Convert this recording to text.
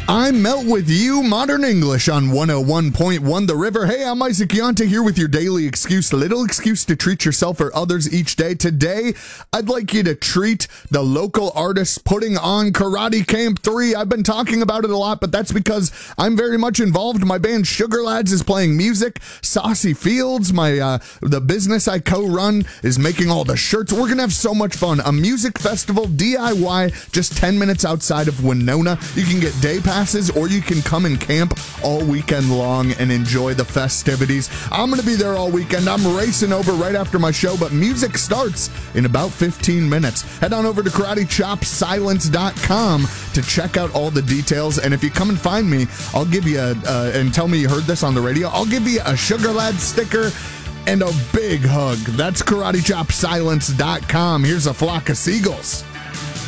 I'm Melt with you, Modern English on 101.1 The River. Hey, I'm Isaac Yonta here with your daily excuse, a little excuse to treat yourself or others each day. Today, I'd like you to treat the local artists putting on Karate Camp 3. I've been talking about it a lot, but that's because I'm very much involved. My band Sugar Lads is playing music. Saucy Fields, the business I co-run, is making all the shirts. We're going to have so much fun. A music festival, DIY, just 10 minutes outside of Winona. You can get day passes, or you can come and camp all weekend long and enjoy the festivities. I'm going to be there all weekend. I'm racing over right after my show, but music starts in about 15 minutes. Head on over to KarateChopSilence.com to check out all the details. And if you come and find me, I'll give you and tell me you heard this on the radio, I'll give you a Sugar Lad sticker and a big hug. That's KarateChopSilence.com. Here's a flock of seagulls.